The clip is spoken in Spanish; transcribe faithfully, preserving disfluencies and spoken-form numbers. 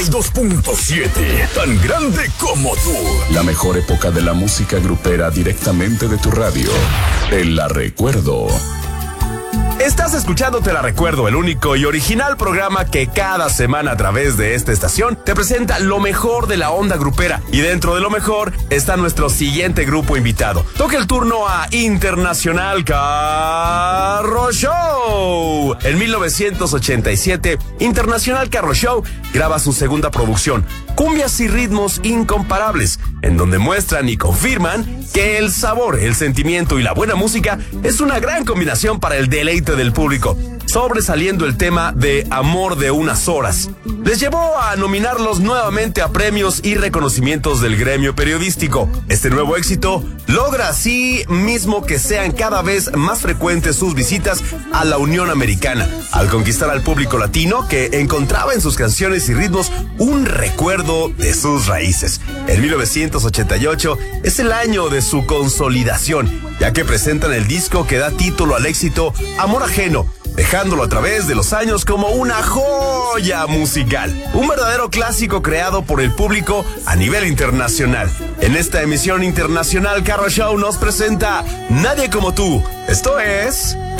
dos punto siete, tan grande como tú. La mejor época de la música grupera directamente de tu radio. Te la recuerdo. Estás escuchando Te la Recuerdo, el único y original programa que cada semana a través de esta estación te presenta lo mejor de la onda grupera. Y dentro de lo mejor está nuestro siguiente grupo invitado. Toca el turno a Internacional Carro Show. En mil novecientos ochenta y siete, Internacional Carro Show graba su segunda producción, Cumbias y Ritmos Incomparables, en donde muestran y confirman que el sabor, el sentimiento y la buena música es una gran combinación para el deleite del público, sobresaliendo el tema de Amor de unas horas. Les llevó a nominarlos nuevamente a premios y reconocimientos del gremio periodístico. Este nuevo éxito logra así mismo que sean cada vez más frecuentes sus visitas a la Unión Americana, al conquistar al público latino que encontraba en sus canciones y ritmos un recuerdo de sus raíces. En mil novecientos ochenta y ocho es el año de su consolidación, ya que presentan el disco que da título al éxito Amor Ajeno, dejándolo a través de los años como una joya musical, un verdadero clásico creado por el público a nivel internacional. En esta emisión Internacional Carro Show nos presenta Nadie como tú. Esto es